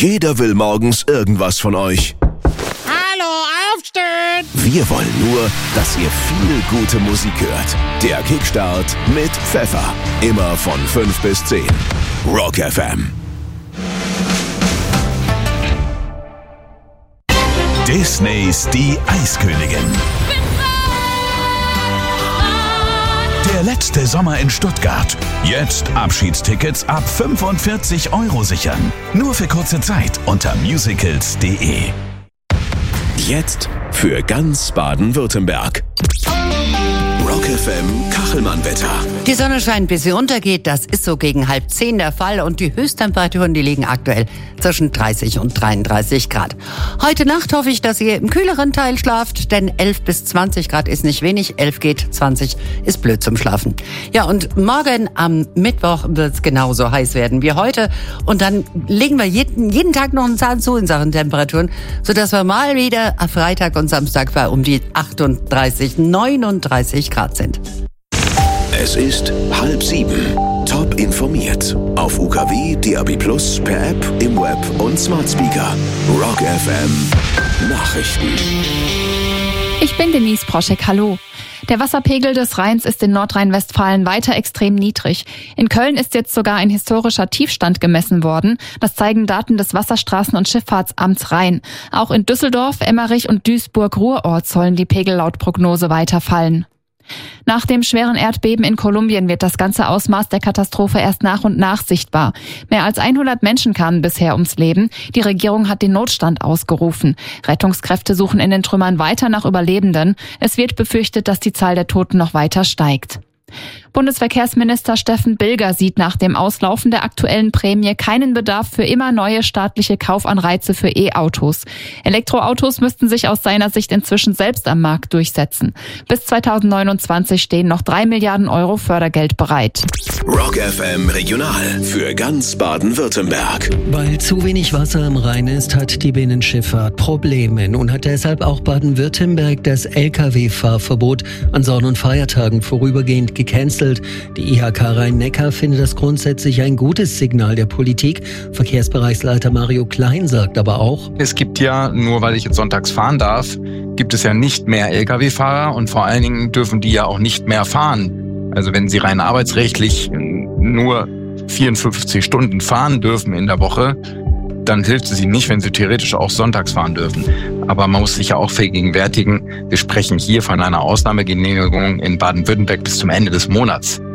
Jeder will morgens irgendwas von euch. Hallo, aufstehen! Wir wollen nur, dass ihr viel gute Musik hört. Der Kickstart mit Pfeffer. Immer von 5 bis 10. Rock FM. Disneys Die Eiskönigin. Der letzte Sommer in Stuttgart. Jetzt Abschiedstickets ab 45 € sichern. Nur für kurze Zeit unter musicals.de. Jetzt für ganz Baden-Württemberg. Rock FM Kachelmann-Wetter. Die Sonne scheint, bis sie untergeht. Das ist so gegen 9:30 der Fall. Und die Höchsttemperaturen, die liegen aktuell zwischen 30 und 33 Grad. Heute Nacht hoffe ich, dass ihr im kühleren Teil schlaft, denn 11 bis 20 Grad ist nicht wenig. 11 geht, 20 ist blöd zum Schlafen. Ja, und morgen am Mittwoch wird es genauso heiß werden wie heute. Und dann legen wir jeden Tag noch einen Zahn zu in Sachen Temperaturen, sodass wir mal wieder am Freitag und Samstag bei um die 38, 39 Grad sind. Es ist 6:30. Top informiert. Auf UKW, DAB+, per App, im Web und Smart Speaker. Rock FM Nachrichten. Ich bin Denise Proschek, hallo. Der Wasserpegel des Rheins ist in Nordrhein-Westfalen weiter extrem niedrig. In Köln ist jetzt sogar ein historischer Tiefstand gemessen worden. Das zeigen Daten des Wasserstraßen- und Schifffahrtsamts Rhein. Auch in Düsseldorf, Emmerich und Duisburg-Ruhrort sollen die Pegel laut Prognose weiter fallen. Nach dem schweren Erdbeben in Kolumbien wird das ganze Ausmaß der Katastrophe erst nach und nach sichtbar. Mehr als 100 Menschen kamen bisher ums Leben. Die Regierung hat den Notstand ausgerufen. Rettungskräfte suchen in den Trümmern weiter nach Überlebenden. Es wird befürchtet, dass die Zahl der Toten noch weiter steigt. Bundesverkehrsminister Steffen Bilger sieht nach dem Auslaufen der aktuellen Prämie keinen Bedarf für immer neue staatliche Kaufanreize für E-Autos. Elektroautos müssten sich aus seiner Sicht inzwischen selbst am Markt durchsetzen. Bis 2029 stehen noch 3 Milliarden € Fördergeld bereit. Rock FM Regional für ganz Baden-Württemberg. Weil zu wenig Wasser im Rhein ist, hat die Binnenschifffahrt Probleme. Nun hat deshalb auch Baden-Württemberg das Lkw-Fahrverbot an Sonn- und Feiertagen vorübergehend gecancelt. Die IHK Rhein-Neckar findet das grundsätzlich ein gutes Signal der Politik. Verkehrsbereichsleiter Mario Klein sagt aber auch: Es gibt ja, nur weil ich jetzt sonntags fahren darf, gibt es ja nicht mehr Lkw-Fahrer und vor allen Dingen dürfen die ja auch nicht mehr fahren. Also wenn sie rein arbeitsrechtlich nur 54 Stunden fahren dürfen in der Woche, dann hilft es ihnen nicht, wenn sie theoretisch auch sonntags fahren dürfen. Aber man muss sich ja auch vergegenwärtigen, wir sprechen hier von einer Ausnahmegenehmigung in Baden-Württemberg bis zum Ende des Monats.